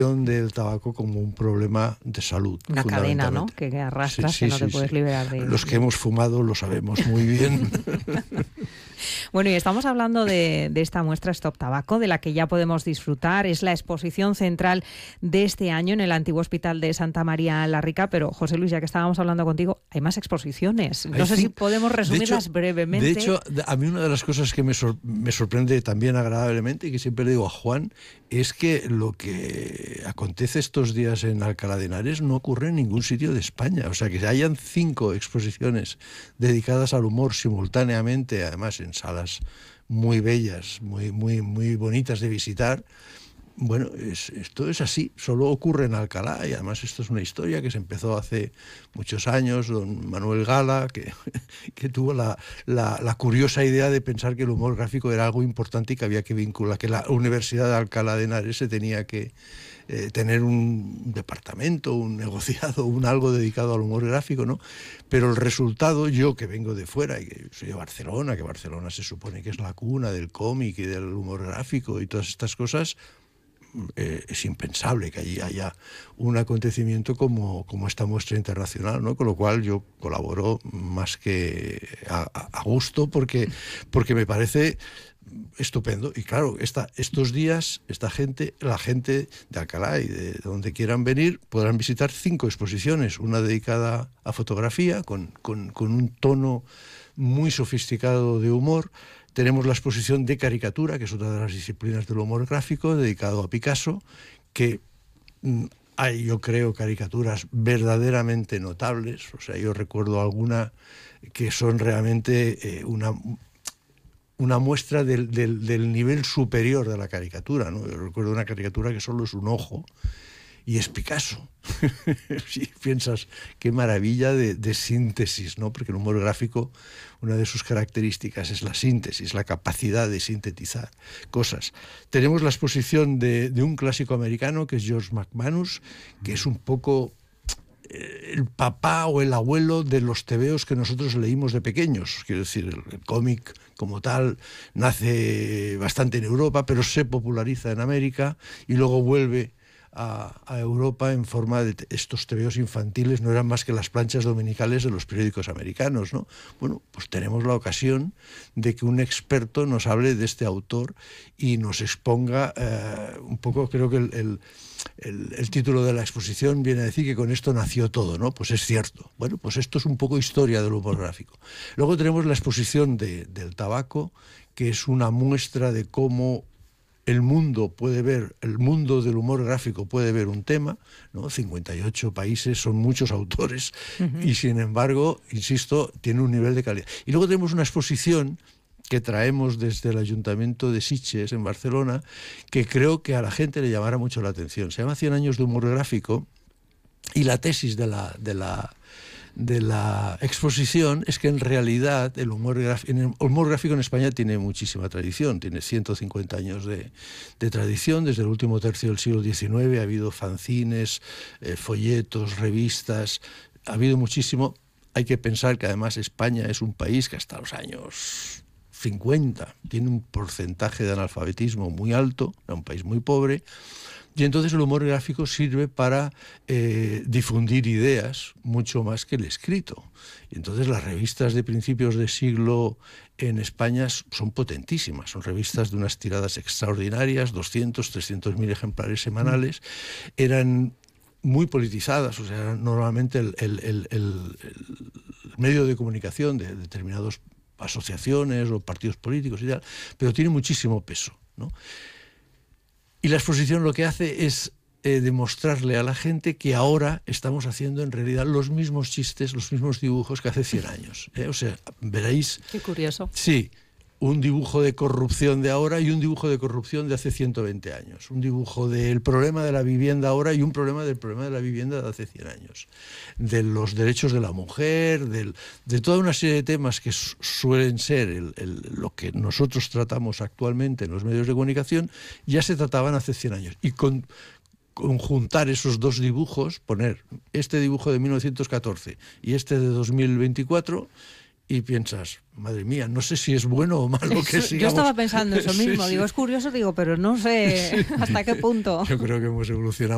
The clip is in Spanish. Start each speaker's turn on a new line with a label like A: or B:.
A: del tabaco como un problema de salud.
B: Una cadena, ¿no? Que arrastras, que no te puedes liberar de...
A: Los que hemos fumado lo sabemos muy bien.
B: Bueno, y estamos hablando de esta muestra Stop Tabaco, de la que ya podemos disfrutar. Es la exposición central de este año en el antiguo Hospital de Santa María la Rica. Pero, José Luis, ya que estábamos hablando contigo, hay más exposiciones. No sé si podemos resumirlas brevemente.
A: De hecho, a mí una de las cosas que me sorprende también agradablemente, y que siempre le digo a Juan, es que lo que acontece estos días en Alcalá de Henares no ocurre en ningún sitio de España. O sea, que hayan 5 exposiciones dedicadas al humor simultáneamente, además en salas muy bellas, muy bonitas de visitar. Bueno, esto es así, solo ocurre en Alcalá, y además esto es una historia que se empezó hace muchos años. Don Manuel Gala, que tuvo la curiosa idea de pensar que el humor gráfico era algo importante y que había que vincular, que la Universidad de Alcalá de Henares se tenía que tener un departamento, un negociado, algo dedicado al humor gráfico, ¿no? Pero el resultado, yo que vengo de fuera y que soy de Barcelona, que Barcelona se supone que es la cuna del cómic y del humor gráfico y todas estas cosas, es impensable que allí haya un acontecimiento como esta muestra internacional, ¿no? Con lo cual yo colaboro más que a gusto, porque me parece estupendo. Y claro, estos días la gente de Alcalá y de donde quieran venir podrán visitar 5 exposiciones, una dedicada a fotografía con un tono muy sofisticado de humor. Tenemos la exposición de caricatura, que es otra de las disciplinas del humor gráfico, dedicado a Picasso, que hay, yo creo, caricaturas verdaderamente notables. O sea, yo recuerdo alguna que son realmente una muestra del nivel superior de la caricatura, ¿no? Yo recuerdo una caricatura que solo es un ojo y es Picasso. Si piensas, qué maravilla de síntesis, ¿no? Porque el humor gráfico, una de sus características es la síntesis, la capacidad de sintetizar cosas. Tenemos la exposición de un clásico americano, que es George McManus, que es un poco el papá o el abuelo de los tebeos que nosotros leímos de pequeños. Quiero decir, el cómic como tal nace bastante en Europa, pero se populariza en América y luego vuelve a Europa en forma de estos tebeos infantiles. No eran más que las planchas dominicales de los periódicos americanos, ¿no? Bueno, pues tenemos la ocasión de que un experto nos hable de este autor y nos exponga un poco. Creo que el título de la exposición viene a decir que con esto nació todo, ¿no? Pues es cierto. Bueno, pues esto es un poco historia del humor gráfico. Luego tenemos la exposición del tabaco, que es una muestra de cómo el mundo del humor gráfico puede ver un tema, ¿no? 58 países, son muchos autores, y sin embargo, insisto, tiene un nivel de calidad. Y luego tenemos una exposición que traemos desde el Ayuntamiento de Sitges, en Barcelona, que creo que a la gente le llamará mucho la atención. Se llama 100 años de humor gráfico, y la tesis de la exposición es que en realidad el humor gráfico en España tiene muchísima tradición, tiene 150 años de tradición. Desde el último tercio del siglo XIX ha habido fanzines, folletos, revistas, ha habido muchísimo. Hay que pensar que además España es un país que hasta los años 50 tiene un porcentaje de analfabetismo muy alto, era un país muy pobre. Y entonces el humor gráfico sirve para difundir ideas mucho más que el escrito. Y entonces las revistas de principios de siglo en España son potentísimas. Son revistas de unas tiradas extraordinarias, 200, 300.000 ejemplares semanales. Eran muy politizadas, o sea, normalmente el medio de comunicación de determinadas asociaciones o partidos políticos y tal, pero tiene muchísimo peso, ¿no? Y la exposición lo que hace es demostrarle a la gente que ahora estamos haciendo en realidad los mismos chistes, los mismos dibujos que hace 100 años. O sea, veréis...
B: Qué curioso.
A: Sí, un dibujo de corrupción de ahora y un dibujo de corrupción de hace 120 años. Un dibujo del problema de la vivienda ahora y un problema del problema de la vivienda de hace 100 años. De los derechos de la mujer, de toda una serie de temas que suelen ser lo que nosotros tratamos actualmente en los medios de comunicación, ya se trataban hace 100 años. Y conjuntar esos dos dibujos, poner este dibujo de 1914 y este de 2024... y piensas, madre mía, no sé si es bueno o malo que sigamos.
B: Yo estaba pensando eso mismo, digo, es curioso, pero no sé hasta qué punto.
A: Yo creo que hemos evolucionado